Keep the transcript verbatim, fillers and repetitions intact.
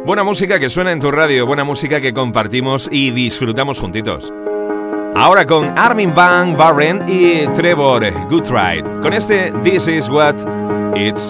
Buena música que suena en tu radio, buena música que compartimos y disfrutamos juntitos. Ahora con Armin van Buuren y Trevor Goodride, con este This Is What It's